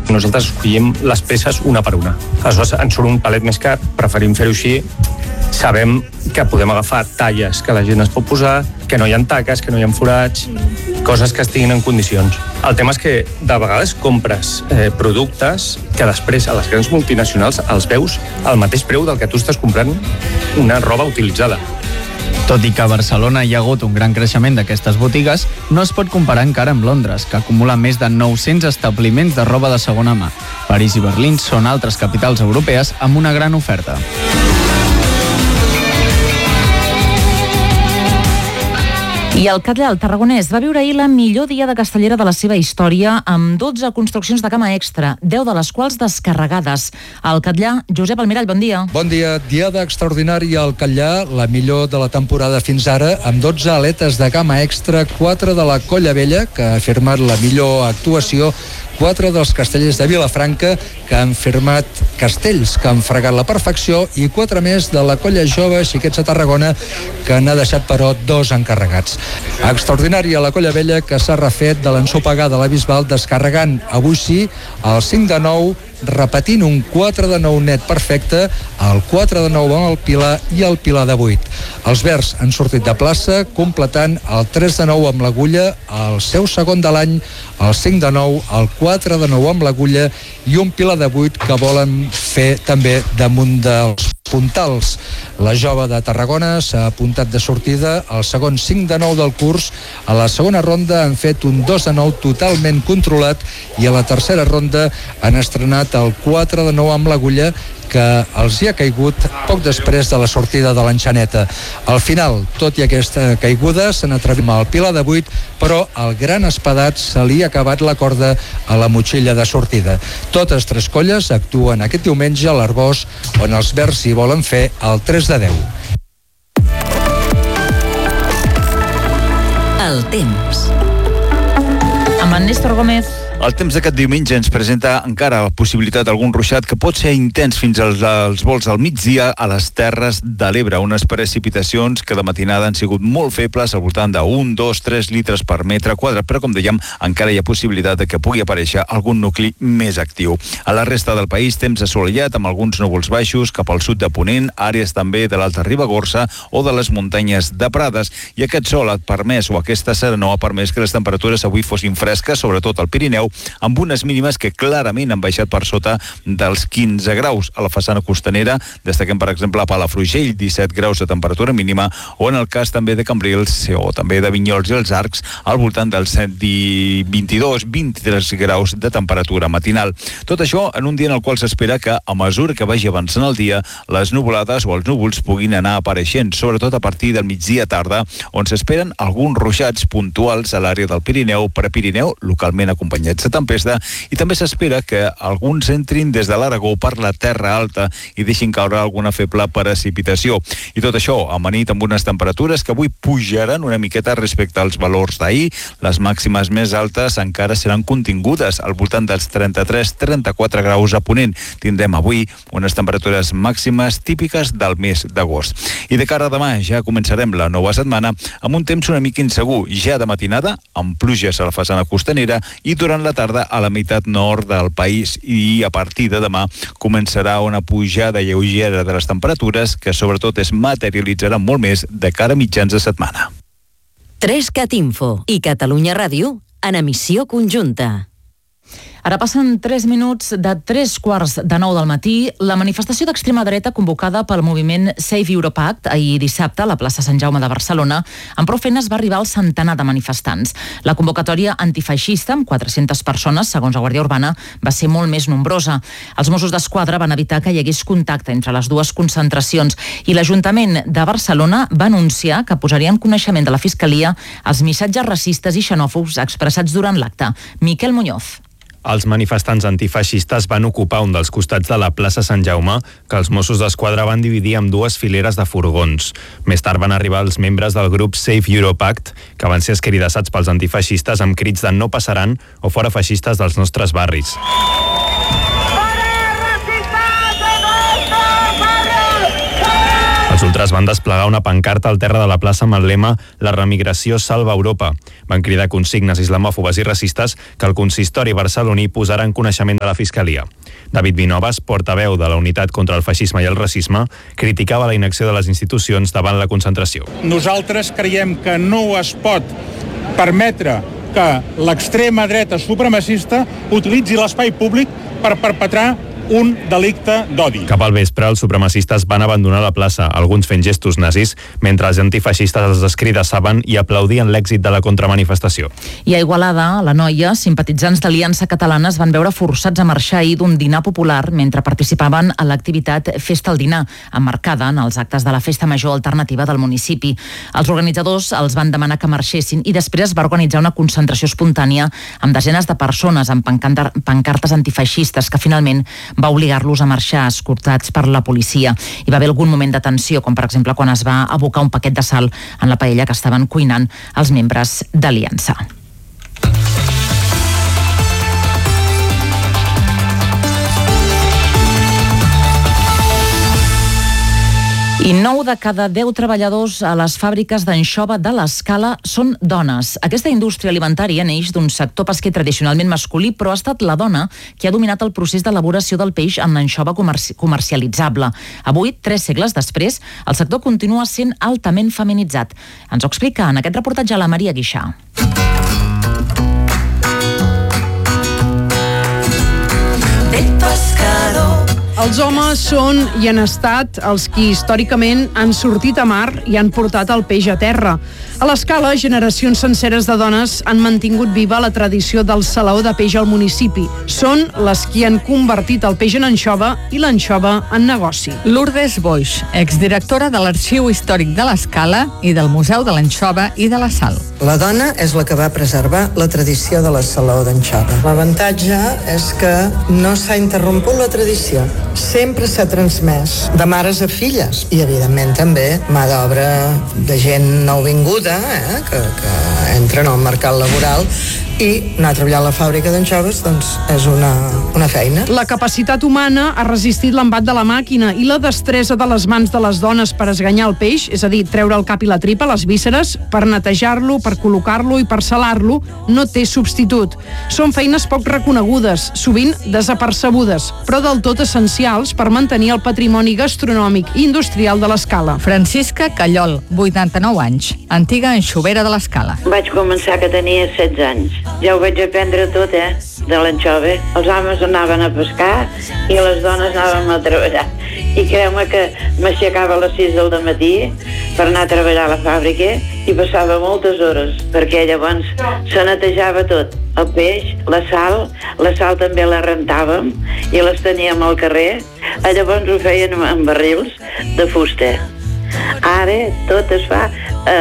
Nosaltres escollim les peces una per una. Aleshores ens surt un palet més car, preferim fer-ho així. Sabem que podem agafar talles que la gent es pot posar, que no hi ha taques, que no hi ha forats, coses que estiguin en condicions. El tema és que de vegades compres productes que després a les grans multinacionals els veus al mateix preu del que tu estàs comprant una roba utilitzada. Tot i que a Barcelona hi ha hagut un gran creixement d'aquestes botigues, no es pot comparar encara amb Londres, que acumula més de 900 establiments de roba de segona mà. París i Berlín són altres capitals europees amb una gran oferta. I el Catllar, el tarragonès, va viure ahir la millor diada castellera de la seva història amb 12 construccions de cama extra, 10 de les quals descarregades. Al Catllar, Josep Almirall, bon dia. Bon dia. Diada extraordinària al Catllar, la millor de la temporada fins ara, amb 12 aletes de cama extra, 4 de la Colla Vella, que ha firmat la millor actuació, 4 dels castellers de Vilafranca, que han firmat castells que han fregat la perfecció, i 4 més de la Colla Jove Xiquets de Tarragona, que n'ha deixat, però, 2 encarregats. Extraordinària la Colla Vella, que s'ha refet de l'ensopegada a la Bisbal, descarregant, avui sí, el 5 de 9, repetint un 4 de 9 net perfecte, el 4 de 9 amb el Pilar i el Pilar de 8. Els verds han sortit de plaça, completant el 3 de 9 amb l'Agulla, el seu segon de l'any, el 5 de 9, el 4 de 9 amb l'Agulla i un Pilar de 8 que volen fer també damunt dels puntals. La Jove de Tarragona s'ha apuntat de sortida al segon 5 de 9 del curs. A la segona ronda han fet un 2 de 9 totalment controlat i a la tercera ronda han estrenat el 4 de 9 amb l'Agulla, que els hi ha caigut poc després de la sortida de l'enxaneta. Al final, tot i aquesta caiguda, s'han atrevit amb el Pilar de 8, però al gran espadat se li ha acabat la corda a la motxilla de sortida. Totes 3 colles actuen aquest diumenge a l'Arbós, on els verds hi volen fer el 3 de 10. El temps. Amb en Néstor Gómez. El temps d'aquest diumenge ens presenta encara la possibilitat d'algun ruixat que pot ser intens fins als vols al migdia a les Terres de l'Ebre. Unes precipitacions que de matinada han sigut molt febles, al voltant de 1, 2, 3 litres per metre quadrat, però com dèiem, encara hi ha possibilitat de que pugui aparèixer algun nucli més actiu. A la resta del país, temps assolellat amb alguns núvols baixos cap al sud de Ponent, àrees també de l'Alta Ribagorça o de les muntanyes de Prades. I aquest sol ha permès, o aquesta serenor ha permès que les temperatures avui fossin fresques, sobretot al Pirineu, amb unes mínimes que clarament han baixat per sota dels 15 graus. A la façana costanera destaquem, per exemple, a Palafrugell, 17 graus de temperatura mínima, o en el cas també de Cambrils o també de Vinyols i els Arcs, al voltant dels 22-23 graus de temperatura matinal. Tot això en un dia en el qual s'espera que, a mesura que vagi avançant el dia, les nuvolades o els núvols puguin anar apareixent, sobretot a partir del migdia tarda, on s'esperen alguns ruixats puntuals a l'àrea del Pirineu, Prepirineu, localment acompanyats de tempesta, i també s'espera que alguns entrin des de l'Aragó per la Terra Alta i deixin caure alguna feble precipitació. I tot això amanit amb unes temperatures que avui pujaran una miqueta respecte als valors d'ahir. Les màximes més altes encara seran contingudes al voltant dels 33-34 graus a Ponent. Tindrem avui unes temperatures màximes típiques del mes d'agost. I de cara a demà ja començarem la nova setmana amb un temps una mica insegur, ja de matinada, amb pluges a la façana costanera i durant la tarda a la meitat nord del país, i a partir de demà començarà una pujada lleugera de les temperatures que sobretot es materialitzarà molt més de cara a mitjans de setmana. 3CAT Info i Catalunya Ràdio en emissió conjunta. Ara passen 3 minuts de 3:15 del matí. La manifestació d'extrema dreta convocada pel moviment Save Europact ahir dissabte a la plaça Sant Jaume de Barcelona, amb prou feines va arribar al centenar de manifestants. La convocatòria antifeixista, amb 400 persones, segons la Guàrdia Urbana, va ser molt més nombrosa. Els Mossos d'Esquadra van evitar que hi hagués contacte entre les dues concentracions i l'Ajuntament de Barcelona va anunciar que posaria en coneixement de la Fiscalia els missatges racistes i xenòfobs expressats durant l'acte. Miquel Muñoz. Els manifestants antifeixistes van ocupar un dels costats de la plaça Sant Jaume, que els Mossos d'Esquadra van dividir en 2 fileres de furgons. Més tard van arribar els membres del grup Save Europact, que van ser esqueridassats pels antifeixistes amb crits de "no passaran" o "fora feixistes dels nostres barris". Els ultras van desplegar una pancarta al terra de la plaça amb el lema «La remigració salva Europa». Van cridar consignes islamòfobes i racistes que el consistori barceloní posarà en coneixement de la Fiscalia. David Vinovas, portaveu de la Unitat contra el Feixisme i el Racisme, criticava la inacció de les institucions davant la concentració. Nosaltres creiem que no es pot permetre que l'extrema dreta supremacista utilitzi l'espai públic per perpetrar un delicte d'odi. Cap al vespre, els supremacistes van abandonar la plaça, alguns fent gestos nazis, mentre els antifeixistes els escridassaven i aplaudien l'èxit de la contramanifestació. I a Igualada, la Noia, simpatitzants d'Aliança Catalana es van veure forçats a marxar ahir d'un dinar popular mentre participaven a l'activitat Festa al Dinar, emmarcada en els actes de la Festa Major Alternativa del municipi. Els organitzadors els van demanar que marxessin i després va organitzar una concentració espontània amb desenes de persones amb pancartes antifeixistes que finalment va obligar-los a marxar escortats per la policia. Hi va haver algun moment de tensió, com per exemple quan es va abocar un paquet de sal en la paella que estaven cuinant els membres d'Aliança. I 9 de cada 10 treballadors a les fàbriques d'anxova de l'Escala són dones. Aquesta indústria alimentària neix d'un sector pesquer tradicionalment masculí, però ha estat la dona qui ha dominat el procés d'elaboració del peix en l'anxova comercialitzable. Avui, 3 segles després, el sector continua sent altament feminitzat. Ens ho explica en aquest reportatge la Maria Guixà. El pescador. Els homes són i han estat els qui històricament han sortit a mar i han portat el peix a terra. A l'Escala, generacions senceres de dones han mantingut viva la tradició del salaó de peix al municipi. Són les qui han convertit el peix en anxova i l'anxova en negoci. Lourdes Boix, exdirectora de l'Arxiu Històric de l'Escala i del Museu de l'Anxova i de la Sal. La dona és la que va preservar la tradició de la salaó d'anxova. L'avantatge és que no s'ha interromput la tradició. Sempre s'ha transmès de mares a filles i, evidentment, també mà d'obra de gent nouvinguda que entren al mercat laboral i anar a treballar a la fàbrica d'anxoves doncs és una feina. La capacitat humana ha resistit l'embat de la màquina i la destresa de les mans de les dones per esganyar el peix, és a dir, treure el cap i la tripa, les vísceres, per netejar-lo, per col·locar-lo i per salar-lo, no té substitut. Són feines poc reconegudes, sovint desapercebudes, però del tot essencials per mantenir el patrimoni gastronòmic i industrial de l'Escala. Francisca Callol, 89 anys, antiga anxovera de l'Escala. Vaig començar que tenia 16 anys. Ja ho vaig aprendre tot, de l'anxova. Els homes anaven a pescar i les dones anàvem a treballar. I creu-me que m'aixecava a les 6 del matí per anar a treballar a la fàbrica i passava moltes hores, perquè llavors se netejava tot. El peix, la sal també la rentàvem i les teníem al carrer. Llavors ho feien en barrils de fusta. Ara tot es fa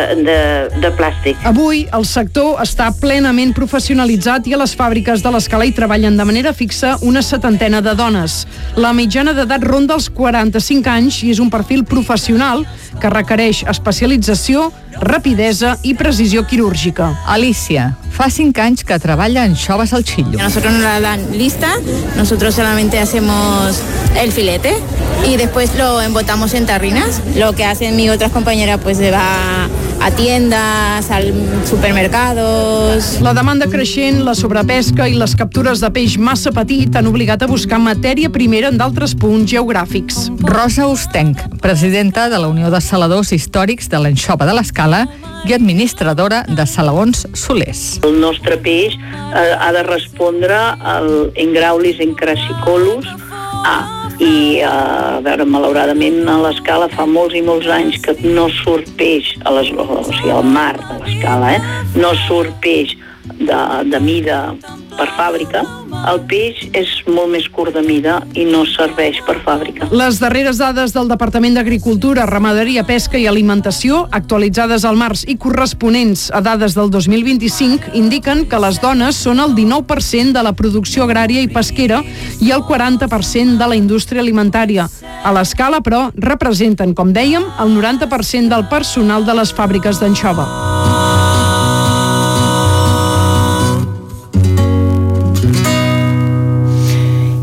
de plàstic. Avui el sector està plenament professionalitzat i a les fàbriques de l'Escala hi treballen de manera fixa una 70ena de dones. La mitjana d'edat ronda els 45 anys i és un perfil professional que requereix especialització, rapidesa i precisió quirúrgica. Alicia, fa 5 anys que treballa en anxoves al Chillo. Nosotros nos la dan lista, nosotros solamente hacemos el filete y después lo embotamos en tarrinas. Lo que hacen mis otras compañeras pues se va a tiendas, als supermercados. La demanda creixent, la sobrepesca i les captures de peix massa petit han obligat a buscar matèria primera en d'altres punts geogràfics. Rosa Ostenc, presidenta de la Unió de Saladors Històrics de l'Anxova de l'Escala i administradora de Salaons Solers. El nostre peix ha de respondre al Ingraulis encrassicolus A. I, a veure, malauradament a l'Escala fa molts i molts anys que no surt peix al mar de l'Escala, no surt peix de mida per fàbrica. El peix és molt més curt de mida i no serveix per fàbrica. Les darreres dades del Departament d'Agricultura, Ramaderia, Pesca i Alimentació, actualitzades al març i corresponents a dades del 2025, indiquen que les dones són el 19% de la producció agrària i pesquera i el 40% de la indústria alimentària. A l'Escala, però, representen, com dèiem, el 90% del personal de les fàbriques d'anxova.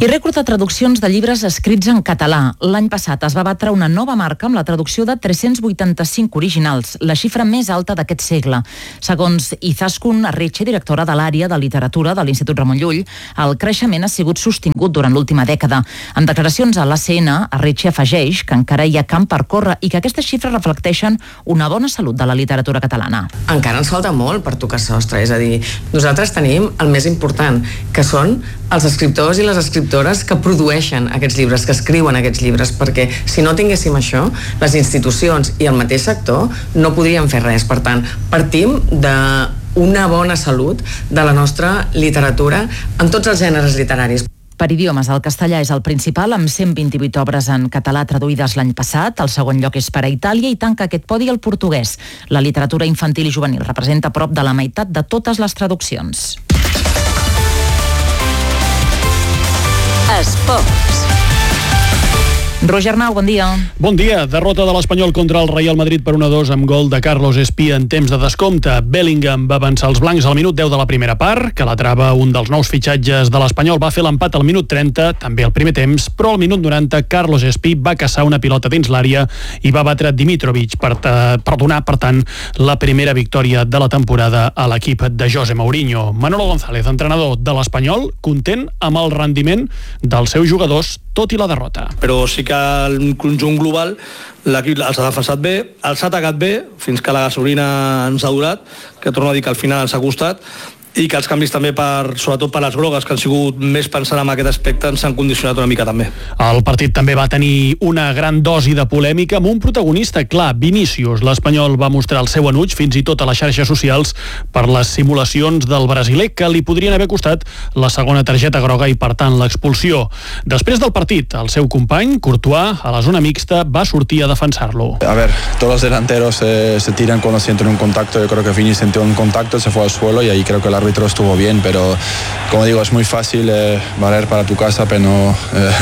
I rècord de traduccions de llibres escrits en català. L'any passat es va batre una nova marca amb la traducció de 385 originals, la xifra més alta d'aquest segle. Segons Izaskun Arretxe, directora de l'àrea de literatura de l'Institut Ramon Llull, el creixement ha sigut sostingut durant l'última dècada. En declaracions a l'ACN, Arretxe afegeix que encara hi ha camp per córrer i que aquestes xifres reflecteixen una bona salut de la literatura catalana. Encara ens falta molt per tocar sostre, és a dir, nosaltres tenim el més important, que són els escriptors i les escriptores que produeixen aquests llibres, que escriuen aquests llibres, perquè si no tinguéssim això, les institucions i el mateix sector no podrien fer res. Per tant, partim d'una bona salut de la nostra literatura en tots els gèneres literaris. Per idiomes, el castellà és el principal, amb 128 obres en català traduïdes l'any passat. El segon lloc és per a Itàlia i tanca aquest podi el portuguès. La literatura infantil i juvenil representa prop de la meitat de totes les traduccions. Esports. Roger Arnau, bon dia. Bon dia. Derrota de l'Espanyol contra el Real Madrid per 1-2 amb gol de Carlos Espí en temps de descompte. Bellingham va avançar els blancs al minut 10 de la primera part, que la trava un dels nous fitxatges de l'Espanyol va fer l'empat al minut 30, també al primer temps, però al minut 90 Carlos Espí va caçar una pilota dins l'àrea i va batre Dimitrovic per donar, per tant, la primera victòria de la temporada a l'equip de José Mourinho. Manolo González, entrenador de l'Espanyol, content amb el rendiment dels seus jugadors, tot i la derrota. Però sí que el conjunt global l'equip els ha defensat bé, els ha atacat bé fins que la gasolina ens ha durat, que torno a dir que al final ens ha costat, i que els canvis també, sobretot per les grogues, que han sigut més pensant en aquest aspecte, ens han condicionat una mica també. El partit també va tenir una gran dosi de polèmica amb un protagonista clar, Vinícius. L'Espanyol va mostrar el seu enuig fins i tot a les xarxes socials per les simulacions del brasiler, que li podrien haver costat la segona targeta groga i, per tant, l'expulsió. Després del partit, el seu company, Courtois, a la zona mixta, va sortir a defensar-lo. A ver, todos los delanteros se tiran cuando sienten un contacto. Yo creo que Vini sintió un contacto, se fue al suelo y ahí creo que el árbitro estuvo bien, pero como digo, es muy fácil valer para tu casa, pero no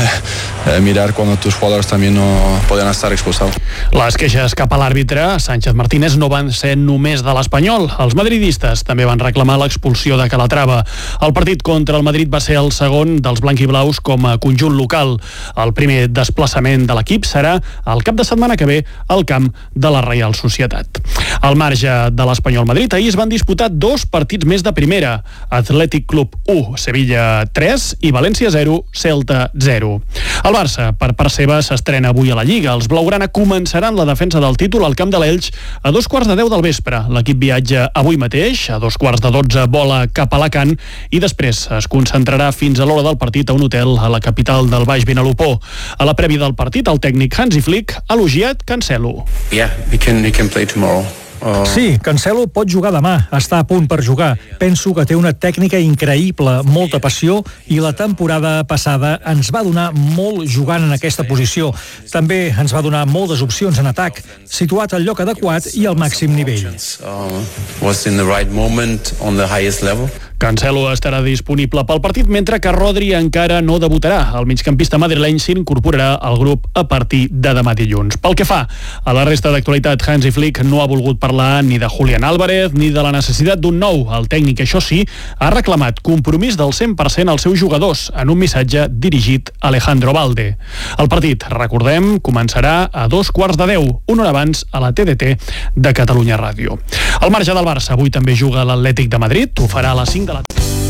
mirar cuando tus jugadores también no poden estar expulsados. Les queixes cap a l'àrbitre Sánchez Martínez no van ser només de l'Espanyol. Els madridistes també van reclamar l'expulsió de Calatrava. El partit contra el Madrid va ser el segon dels blanquiblaus com a conjunt local. El primer desplaçament de l'equip serà el cap de setmana que ve al camp de la Reial Societat. Al marge de l'Espanyol Madrid, ahir es van disputar dos partits més de primera. Atlètic Club 1, Sevilla 3 i València 0, Celta 0. El Barça, per part seva, s'estrena avui a la Lliga. Els blaugrana començaran la defensa del títol al camp de l'Elx a 2:15 del vespre. L'equip viatja avui mateix, a 2:12 vola cap a Alacant i després es concentrarà fins a l'hora del partit a un hotel a la capital del Baix Vinalopó. A la prèvia del partit, el tècnic Hansi Flick ha elogiat Cancelo. Yeah, we can play tomorrow. Sí, Cancelo pot jugar demà, està a punt per jugar. Penso que té una tècnica increïble, molta passió, i la temporada passada ens va donar molt jugant en aquesta posició. També ens va donar moltes opcions en atac, situat al lloc adequat i al màxim nivell. Was in the right moment on the highest level. Cancelo estarà disponible pel partit, mentre que Rodri encara no debutarà. El migcampista madrileny s'incorporarà al grup a partir de demà dilluns. Pel que fa a la resta d'actualitat, Hansi Flick no ha volgut parlar ni de Julián Álvarez ni de la necessitat d'un nou. El tècnic, això sí, ha reclamat compromís del 100% als seus jugadors en un missatge dirigit a Alejandro Balde. El partit, recordem, començarà a 2:15, una hora abans a la TDT de Catalunya Ràdio. Al marge del Barça, avui també juga l'Atlètic de Madrid, ho farà a les 5 de la tarda.